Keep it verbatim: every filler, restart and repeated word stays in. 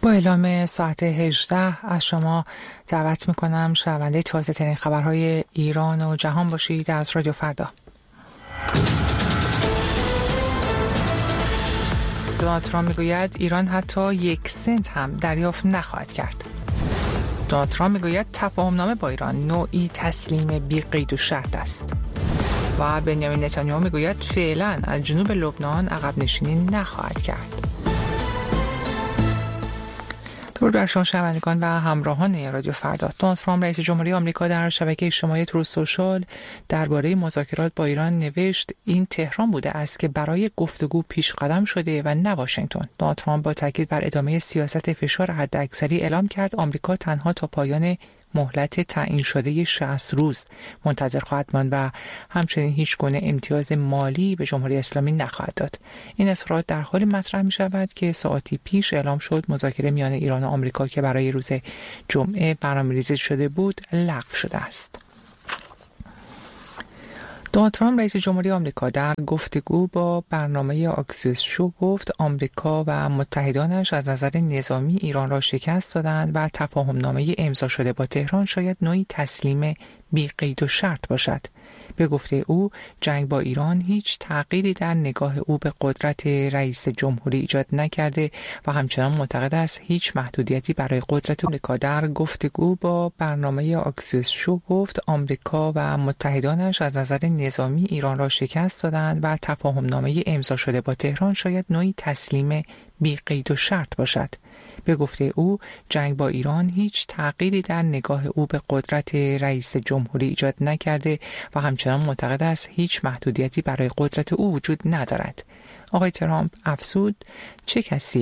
با اعلام ساعت هجده از شما دعوت میکنم شنونده تازه ترین خبرهای ایران و جهان باشید از رادیو فردا. دونالد ترامپ میگوید ایران حتی یک سنت هم دریافت نخواهد کرد. دونالد ترامپ میگوید تفاهم نامه با ایران نوعی تسلیم بی قید و شرط است. و بنیامین نتانیاهو میگوید فعلا از جنوب لبنان عقب نشینی نخواهد کرد. درود بر شما شنوندگان و همراهان رادیو فردا. دونالد ترامپ رئیس جمهوری آمریکا در شبکه اجتماعی تروث سوشال درباره مذاکرات با ایران نوشت این تهران بوده است که برای گفتگو پیش قدم شده و نه واشنگتن. دونالد ترامپ با تاکید بر ادامه سیاست فشار حداکثری اعلام کرد آمریکا تنها تا پایان مهلت تعیین شده شصت روز منتظر خواهد ماند و همچنین هیچ گونه امتیاز مالی به جمهوری اسلامی نخواهد داد. این اظهارات در حالی مطرح می شود که ساعتی پیش اعلام شد مذاکره میان ایران و آمریکا که برای روز جمعه برنامه‌ریزی شده بود لغو شده است. دونالد ترامپ رئیس جمهوری آمریکا در گفتگو با برنامه آکسیوس شو گفت آمریکا و متحدانش از نظر نظامی ایران را شکست دادند و تفاهم نامه امضا شده با تهران شاید نوعی تسلیم بی قید و شرط باشد. به گفته او جنگ با ایران هیچ تغییری در نگاه او به قدرت رئیس جمهوری ایجاد نکرده و همچنان معتقد است هیچ محدودیتی برای قدرت آمریکا. در گفتگو با برنامه آکسیوس شو گفت آمریکا و متحدانش از نظر نظامی ایران را شکست دادند و تفاهم نامه امضا شده با تهران شاید نوعی تسلیم بی قید و شرط باشد. به گفته او جنگ با ایران هیچ تغییری در نگاه او به قدرت رئیس جمهوری ایجاد نکرده و همچنان معتقد است هیچ محدودیتی برای قدرت او وجود ندارد. آقای ترامپ افزود چه کسی